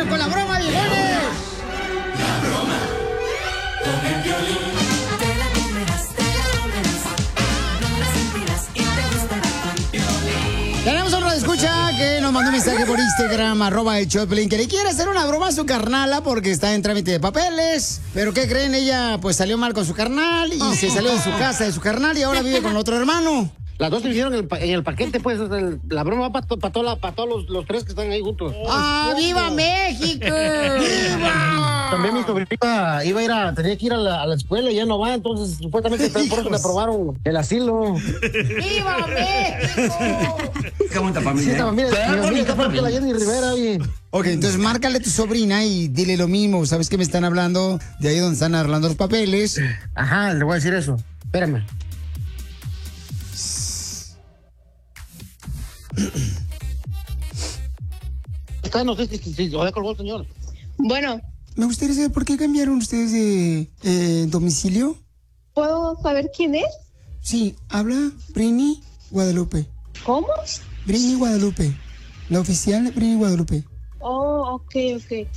¡Vámonos con la broma, viejones! La broma con el Piolín. Te la comerás, no la sentirás y te gustará con Piolín. Tenemos un radioescucha que nos mandó un mensaje por Instagram, @el_Piolín, que le quiere hacer una broma a su carnala porque está en trámite de papeles. Pero ¿qué creen? Ella pues salió mal con su carnal y se salió de su casa de su carnal y ahora vive con otro hermano. Las dos se hicieron en el paquete, pues. La broma va para todos los tres que están ahí juntos. ¡Ah, viva México! ¡Viva! También mi sobrina tenía que ir a la escuela y ya no va, entonces supuestamente por eso le aprobaron el asilo. ¡Viva México! Qué bonita familia. Sí, familia está porque la Jenny Rivera, oye. Ok, entonces márcale a tu sobrina y dile lo mismo. ¿Sabes que me están hablando de ahí donde están arreglando los papeles? Ajá, le voy a decir eso. Espérame. No sé si lo colgó el señor. Bueno. Me gustaría saber por qué cambiaron ustedes de domicilio. ¿Puedo saber quién es? Sí, habla Brini Guadalupe. ¿Cómo? Brini Guadalupe. La oficial Brini Guadalupe. Oh, ok.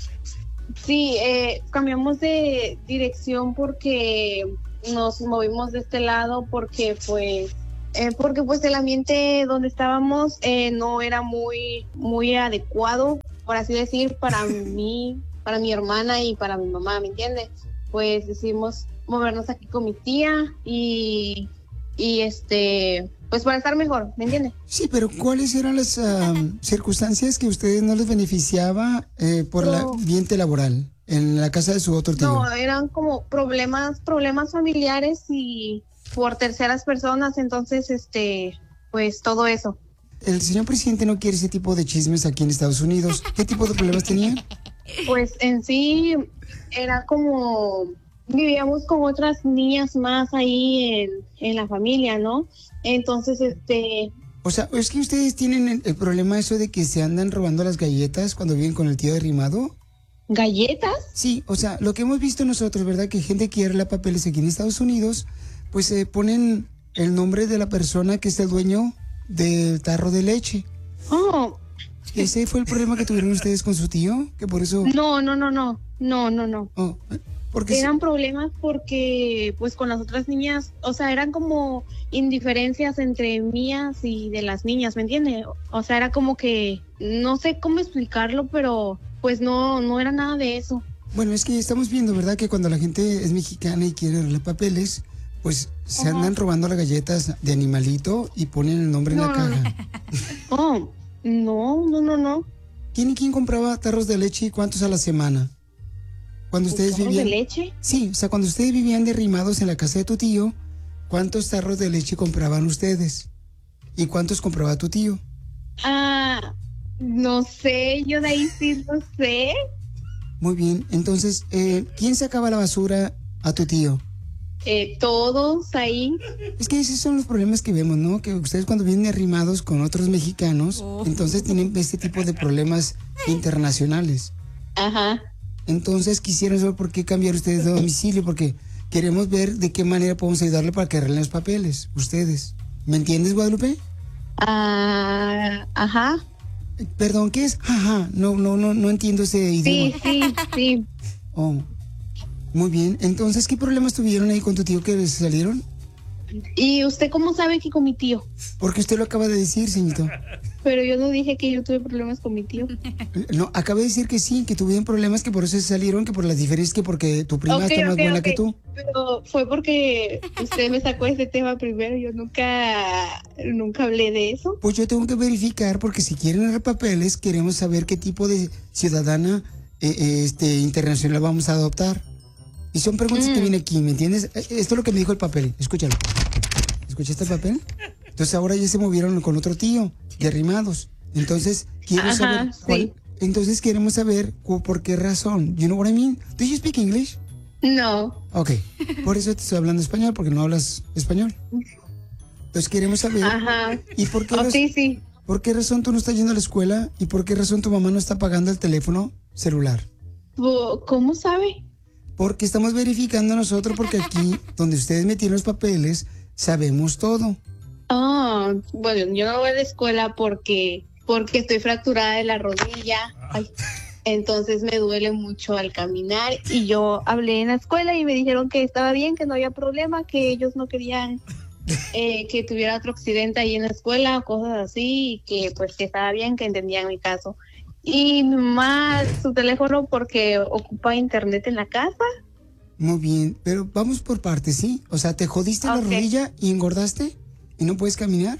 Sí, cambiamos de dirección porque nos movimos de este lado porque pues el ambiente donde estábamos no era muy adecuado, por así decir, para mí, para mi hermana y para mi mamá, ¿me entiendes? Pues decidimos movernos aquí con mi tía y pues para estar mejor, ¿me entiendes? Sí, pero ¿cuáles eran las circunstancias que a ustedes no les beneficiaba por el ambiente laboral en la casa de su otro tío? No, eran como problemas familiares y por terceras personas, entonces, pues todo eso. El señor presidente no quiere ese tipo de chismes aquí en Estados Unidos. ¿Qué tipo de problemas tenían? Pues en sí era como vivíamos con otras niñas más ahí en la familia, ¿no? Entonces, O sea, es que ustedes tienen el problema eso de que se andan robando las galletas cuando viven con el tío derrimado. ¿Galletas? Sí, o sea, lo que hemos visto nosotros, ¿verdad? Que gente que arregla papeles aquí en Estados Unidos, pues ponen el nombre de la persona que es el dueño del tarro de leche. Oh. ¿Ese fue el problema que tuvieron ustedes con su tío? Que por eso... No. Oh, porque eran problemas porque, pues, con las otras niñas, o sea, eran como indiferencias entre mías y de las niñas, ¿me entiendes? O sea, era como que, no sé cómo explicarlo, pero, pues, no era nada de eso. Bueno, es que estamos viendo, ¿verdad? Que cuando la gente es mexicana y quiere arreglar papeles, pues se andan robando las galletas de animalito y ponen el nombre en la caja. Oh, no. ¿Quién compraba tarros de leche y cuántos a la semana? Cuando ustedes vivían... ¿De leche? Sí, o sea, cuando ustedes vivían derrimados en la casa de tu tío, ¿cuántos tarros de leche compraban ustedes? ¿Y cuántos compraba tu tío? No sé, yo de ahí sí no sé. Muy bien, entonces, ¿quién sacaba la basura a tu tío? Todos ahí. Es que esos son los problemas que vemos, ¿no? Que ustedes cuando vienen arrimados con otros mexicanos, entonces tienen este tipo de problemas internacionales. Ajá. Entonces quisiera saber por qué cambiar ustedes de domicilio, porque queremos ver de qué manera podemos ayudarle para que arreglen los papeles, ustedes. ¿Me entiendes, Guadalupe? Ajá. Perdón, ¿qué es? Ajá, no entiendo ese idioma. Sí. Oh, muy bien. Entonces, ¿qué problemas tuvieron ahí con tu tío que se salieron? ¿Y usted cómo sabe que con mi tío? Porque usted lo acaba de decir, señorito. Pero yo no dije que yo tuve problemas con mi tío. No, acabo de decir que sí, que tuvieron problemas, que por eso se salieron, que por las diferencias, que porque tu prima está más buena que tú. Pero fue porque usted me sacó ese tema primero, yo nunca hablé de eso. Pues yo tengo que verificar, porque si quieren arreglar papeles, queremos saber qué tipo de ciudadana internacional vamos a adoptar. Y son preguntas que vienen aquí, ¿me entiendes? Esto es lo que me dijo el papel, escúchalo. ¿Escuchaste el papel? Entonces ahora ya se movieron con otro tío, derrimados. Entonces, quiero saber cuál. Sí. Entonces queremos saber por qué razón. You know what I mean? Do you speak English? No. Ok. Por eso te estoy hablando español, porque no hablas español. Entonces queremos saber. Ajá. ¿Y por qué sí. ¿Por qué razón tú no estás yendo a la escuela? ¿Y por qué razón tu mamá no está pagando el teléfono celular? ¿Cómo sabe? Porque estamos verificando nosotros, porque aquí, donde ustedes metieron los papeles, sabemos todo. Bueno, yo no voy a la escuela porque estoy fracturada de la rodilla. Ay. entonces me duele mucho al caminar y yo hablé en la escuela y me dijeron que estaba bien, que no había problema, que ellos no querían que tuviera otro accidente ahí en la escuela, cosas así, y que pues que estaba bien, que entendían mi caso. Y mi mamá, su teléfono porque ocupa internet en la casa. Muy bien, pero vamos por partes, ¿sí? O sea, ¿te jodiste la rodilla y engordaste? ¿Y no puedes caminar?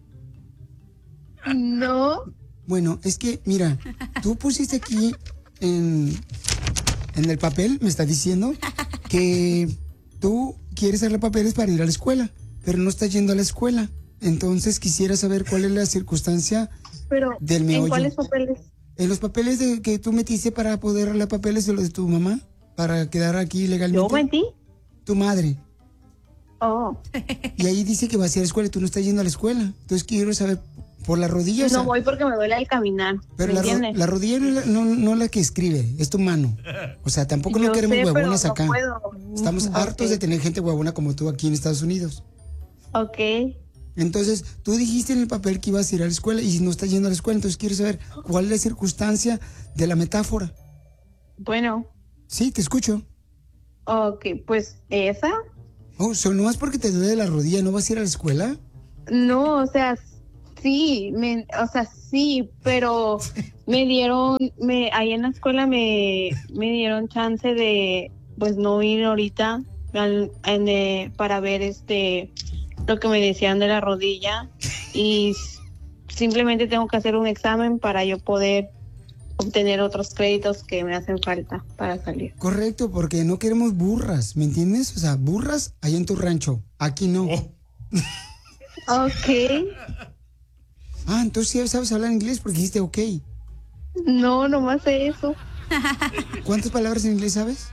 No. Bueno, es que, mira, tú pusiste aquí en el papel, me está diciendo que tú quieres hacerle papeles para ir a la escuela, pero no estás yendo a la escuela. Entonces quisiera saber cuál es la circunstancia Pero, del meollo. ¿en cuáles papeles? En los papeles que tú metiste para poder arreglar papeles de los de tu mamá, para quedar aquí legalmente. ¿Yo metí? Tu madre. Oh. Y ahí dice que vas a ir a la escuela y tú no estás yendo a la escuela. Entonces quiero saber, por las rodillas. No voy porque me duele al caminar. Pero ¿me entiendes? la rodilla no la que escribe, es tu mano. O sea, tampoco no Yo queremos sé, pero huevonas no acá. puedo. Estamos hartos de tener gente huevona como tú aquí en Estados Unidos. Ok. Entonces, tú dijiste en el papel que ibas a ir a la escuela y no estás yendo a la escuela, entonces quiero saber cuál es la circunstancia de la metáfora. Bueno. Sí, te escucho. Ok, pues esa. Oh, ¿no es porque te duele la rodilla, no vas a ir a la escuela? No, o sea, sí, sí, pero me dieron, ahí en la escuela me dieron chance de, pues, no ir ahorita para ver lo que me decían de la rodilla y simplemente tengo que hacer un examen para yo poder obtener otros créditos que me hacen falta para salir. Correcto, porque no queremos burras, ¿me entiendes? O sea, burras ahí en tu rancho, aquí no. Ok. Entonces sí sabes hablar inglés porque dijiste ok. No, nomás sé eso. ¿Cuántas palabras en inglés sabes?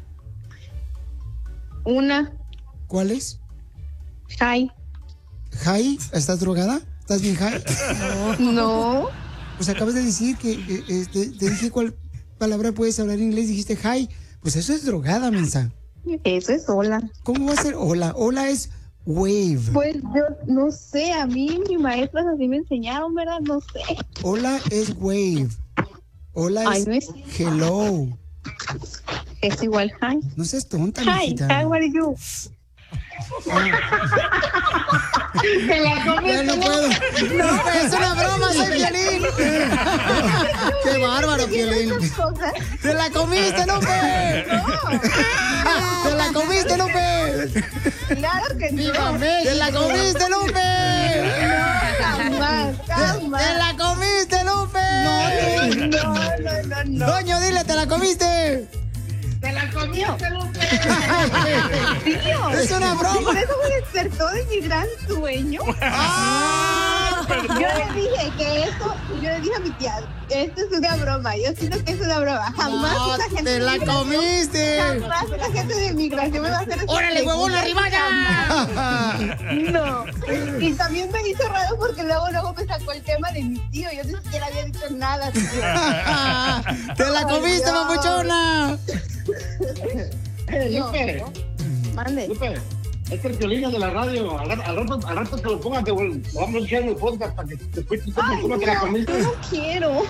Una. ¿Cuáles? Hi. ¿Hi? ¿Estás drogada? ¿Estás bien high? No. Pues acabas de decir que te dije cuál palabra puedes hablar en inglés, dijiste hi. Pues eso es drogada, mensa. Eso es hola. ¿Cómo va a ser hola? Hola es wave. Pues yo no sé, a mí mis maestras así me enseñaron, ¿verdad? No sé. Hola es wave. Hola es no es... hello. Es igual hi. No seas tonta, Hi, how are you? ¡Te la comiste! No puedo. No, es una broma, soy Piolín. Qué bárbaro, Piolín. ¡Te la comiste, Lupe! ¡Te la comiste, Lupe! Claro que no. ¡Te la comiste, Lupe! Jamás. ¡Te la comiste, Lupe! No. Doño, dile, ¿te la comiste? ¡Te la comiste, Lupe! Tío, es una broma. Por eso me despertó de mi gran sueño. Yo le dije que yo le dije a mi tía, esto es una broma, yo siento que es una broma. Jamás esa gente ¡Te la comiste! Jamás la gente de migración me va a hacer eso. ¡Órale, huevón, arriba ya! No. Y también me hizo raro porque luego me sacó el tema de mi tío. Yo ni siquiera había dicho nada, tío. ¡Te la comiste, mamuchona! Lupe. Mande. Lupe, este es el Piolín de la radio. Al rato que lo pongas, lo vamos a escuchar en el podcast para que después tú cómo te la comiste. No quiero.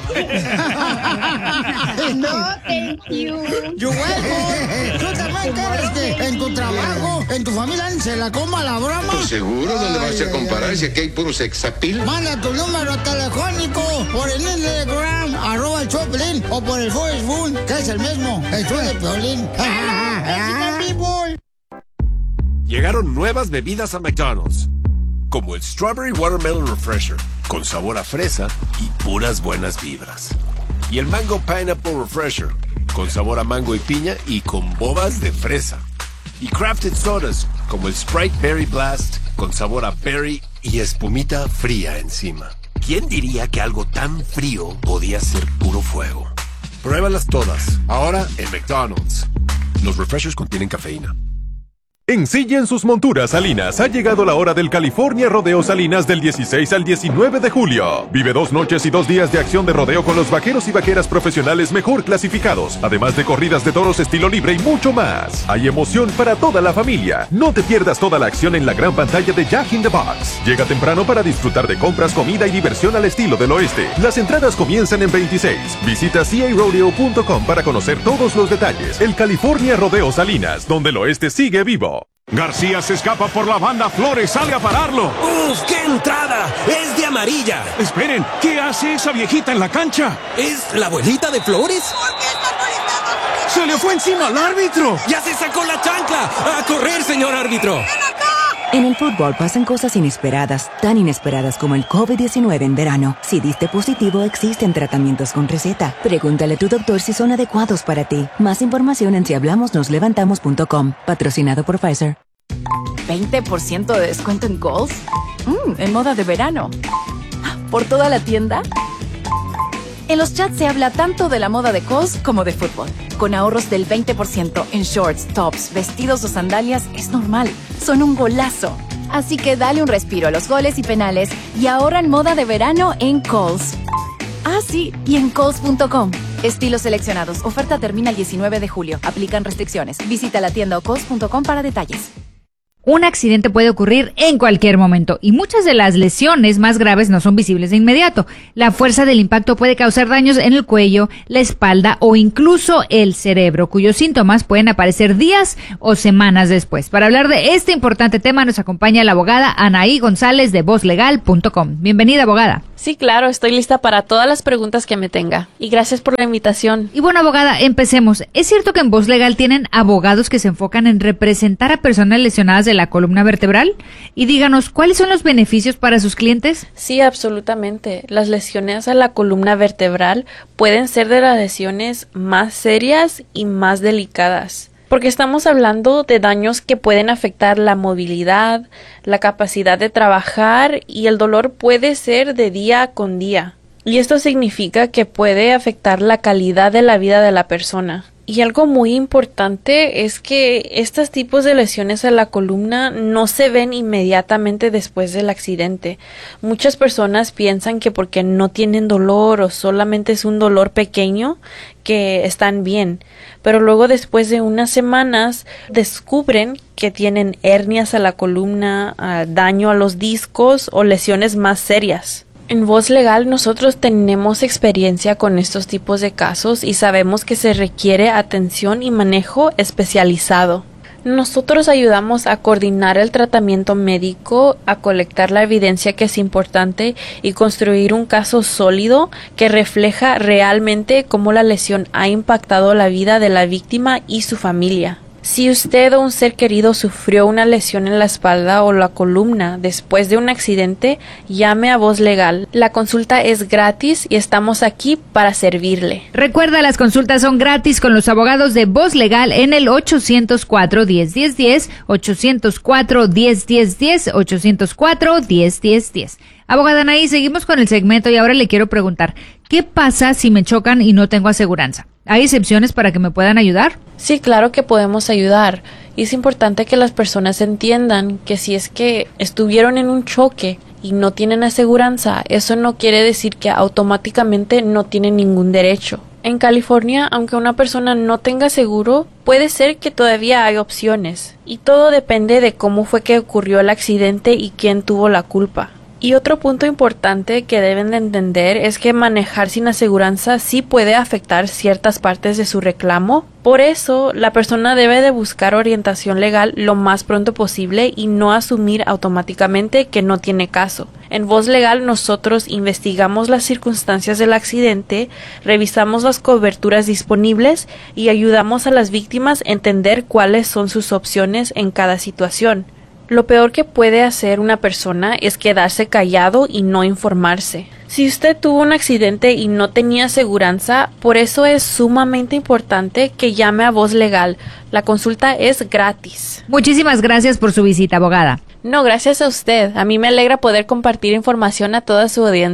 No, thank you. Yo ¿Tú también quieres que en tu trabajo, en tu familia, se la coma la broma? Pues seguro, ¿dónde vas a comparar si aquí hay puro sexapil? Manda tu número telefónico por el Instagram, @el_Choplin, o por el Facebook, que es el mismo, el show de Piolín. Llegaron nuevas bebidas a McDonald's, como el Strawberry Watermelon Refresher, con sabor a fresa y puras buenas vibras. Y el Mango Pineapple Refresher, con sabor a mango y piña y con bobas de fresa. Y Crafted Sodas, como el Sprite Berry Blast, con sabor a berry y espumita fría encima. ¿Quién diría que algo tan frío podía ser puro fuego? Pruébalas todas, ahora en McDonald's. Los refreshers contienen cafeína. Ensillen sus monturas Salinas. Ha llegado la hora del California Rodeo Salinas del 16 al 19 de julio. Vive 2 noches y 2 días de acción de rodeo con los vaqueros y vaqueras profesionales mejor clasificados, además de corridas de toros estilo libre y mucho más. Hay emoción para toda la familia. No te pierdas toda la acción en la gran pantalla de Jack in the Box. Llega temprano para disfrutar de compras, comida y diversión al estilo del oeste. Las entradas comienzan en 26. Visita carodeo.com para conocer todos los detalles. El California Rodeo Salinas, donde el oeste sigue vivo. García se escapa por la banda, Flores sale a pararlo. ¡Uf, qué entrada! ¡Es de amarilla! Esperen, ¿qué hace esa viejita en la cancha? ¿Es la abuelita de Flores? ¡Se le fue encima al árbitro! ¡Ya se sacó la chancla! ¡A correr, señor árbitro! En el fútbol pasan cosas inesperadas, tan inesperadas como el COVID-19 en verano. Si diste positivo, existen tratamientos con receta. Pregúntale a tu doctor si son adecuados para ti. Más información en sihablamosnoslevantamos.com. Patrocinado por Pfizer. ¿20% de descuento en Kohl's? En moda de verano. ¿Por toda la tienda? En los chats se habla tanto de la moda de Kohl's como de fútbol. Con ahorros del 20% en shorts, tops, vestidos o sandalias es normal. Son un golazo. Así que dale un respiro a los goles y penales y ahorra en moda de verano en Kohl's. Ah, sí, y en Kohl's.com. Estilos seleccionados. Oferta termina el 19 de julio. Aplican restricciones. Visita la tienda o Kohl's.com para detalles. Un accidente puede ocurrir en cualquier momento y muchas de las lesiones más graves no son visibles de inmediato. La fuerza del impacto puede causar daños en el cuello, la espalda o incluso el cerebro, cuyos síntomas pueden aparecer días o semanas después. Para hablar de este importante tema nos acompaña la abogada Anaí González de VozLegal.com. Bienvenida, abogada. Sí, claro, estoy lista para todas las preguntas que me tenga. Y gracias por la invitación. Y bueno, abogada, empecemos. ¿Es cierto que en Voz Legal tienen abogados que se enfocan en representar a personas lesionadas de la columna vertebral? Y díganos, ¿cuáles son los beneficios para sus clientes? Sí, absolutamente. Las lesiones a la columna vertebral pueden ser de las lesiones más serias y más delicadas. Porque estamos hablando de daños que pueden afectar la movilidad, la capacidad de trabajar y el dolor puede ser de día con día. Y esto significa que puede afectar la calidad de la vida de la persona. Y algo muy importante es que estos tipos de lesiones a la columna no se ven inmediatamente después del accidente. Muchas personas piensan que porque no tienen dolor o solamente es un dolor pequeño, que están bien. Pero luego después de unas semanas descubren que tienen hernias a la columna, daño a los discos o lesiones más serias. En Voz Legal nosotros tenemos experiencia con estos tipos de casos y sabemos que se requiere atención y manejo especializado. Nosotros ayudamos a coordinar el tratamiento médico, a colectar la evidencia que es importante y construir un caso sólido que refleja realmente cómo la lesión ha impactado la vida de la víctima y su familia. Si usted o un ser querido sufrió una lesión en la espalda o la columna después de un accidente, llame a Voz Legal. La consulta es gratis y estamos aquí para servirle. Recuerda, las consultas son gratis con los abogados de Voz Legal en el 804-1010-10, 804-1010-10, 804-1010-10. Abogada Anaí, seguimos con el segmento y ahora le quiero preguntar, ¿qué pasa si me chocan y no tengo aseguranza? ¿Hay excepciones para que me puedan ayudar? Sí, claro que podemos ayudar. Y es importante que las personas entiendan que si es que estuvieron en un choque y no tienen aseguranza, eso no quiere decir que automáticamente no tienen ningún derecho. En California, aunque una persona no tenga seguro, puede ser que todavía hay opciones. Y todo depende de cómo fue que ocurrió el accidente y quién tuvo la culpa. Y otro punto importante que deben de entender es que manejar sin aseguranza sí puede afectar ciertas partes de su reclamo. Por eso, la persona debe de buscar orientación legal lo más pronto posible y no asumir automáticamente que no tiene caso. En Voz Legal nosotros investigamos las circunstancias del accidente, revisamos las coberturas disponibles y ayudamos a las víctimas a entender cuáles son sus opciones en cada situación. Lo peor que puede hacer una persona es quedarse callado y no informarse. Si usted tuvo un accidente y no tenía aseguranza, por eso es sumamente importante que llame a Voz Legal. La consulta es gratis. Muchísimas gracias por su visita, abogada. No, gracias a usted. A mí me alegra poder compartir información a toda su audiencia.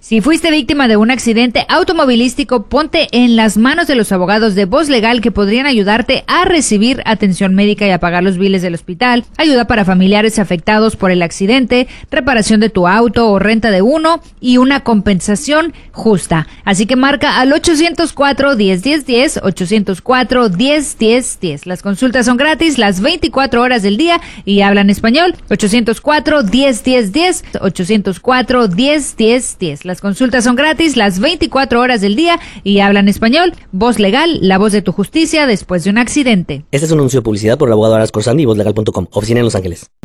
Si fuiste víctima de un accidente automovilístico, ponte en las manos de los abogados de Voz Legal que podrían ayudarte a recibir atención médica y a pagar los biles del hospital, ayuda para familiares afectados por el accidente, reparación de tu auto o renta de uno y una compensación justa. Así que marca al 804-1010-10, 804-1010-10. Las consultas son gratis las 24 horas del día y hablan español. 804-1010-10, 804-1010-10. Las consultas son gratis las 24 horas del día y hablan español. Voz Legal, la voz de tu justicia después de un accidente. Este es un anuncio de publicidad por el abogado Aras Corsandi y vozlegal.com. Oficina en Los Ángeles.